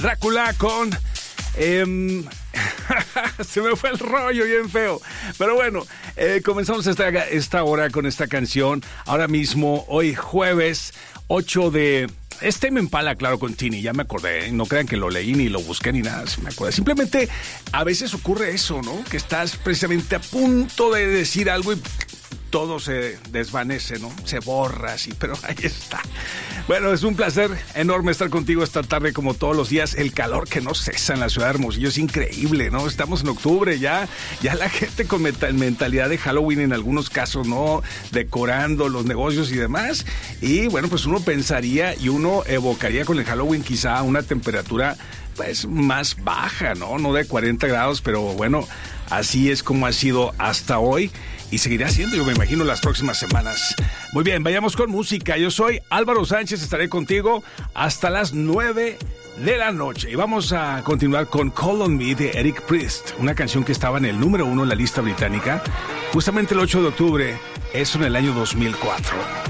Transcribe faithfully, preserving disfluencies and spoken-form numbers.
Drácula con... Eh, se me fue el rollo bien feo. Pero bueno, eh, comenzamos esta, esta hora con esta canción. Ahora mismo, hoy jueves ocho de... Es Tame Impala, claro, con Tini, ya me acordé, ¿eh? No crean que lo leí ni lo busqué ni nada, se me acuerda. Simplemente a veces ocurre eso, ¿no? Que estás precisamente a punto de decir algo y todo se desvanece, ¿no? Se borra así, pero ahí está. Bueno, es un placer enorme estar contigo esta tarde como todos los días. El calor que no cesa en la ciudad de Hermosillo es increíble, ¿no? Estamos en octubre ya, ya la gente con mentalidad de Halloween en algunos casos, ¿no? Decorando los negocios y demás. Y bueno, pues uno pensaría y uno evocaría con el Halloween quizá una temperatura pues más baja, ¿no? No de cuarenta grados, pero bueno, así es como ha sido hasta hoy. Y seguirá siendo, yo me imagino, las próximas semanas. Muy bien, vayamos con música. Yo soy Álvaro Sánchez, estaré contigo hasta las nueve de la noche. Y vamos a continuar con Call on Me de Eric Priest, una canción que estaba en el número uno en la lista británica, justamente el ocho de octubre, eso en el año dos mil cuatro.